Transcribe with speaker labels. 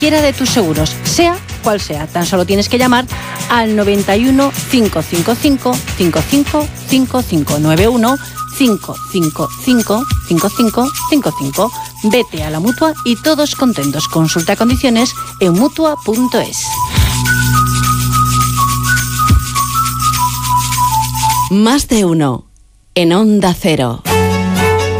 Speaker 1: cualquiera de tus seguros, sea cual sea. Tan solo tienes que llamar al 91 555 5555 91 555 5555. Vete a la Mutua y todos contentos. Consulta condiciones en mutua.es.
Speaker 2: Más de uno en Onda Cero.